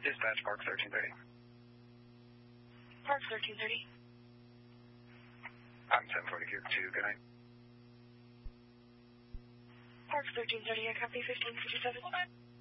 Dispatch, Park 1330. Park 1330. I'm 742, good night. Park 1330, I copy 1557.